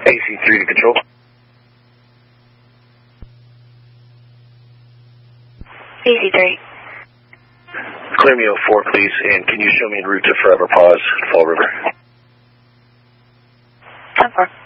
AC3 to control. AC3. Clear me 04, please, and can you show me en route to Forever Pause, Fall River? 10-4.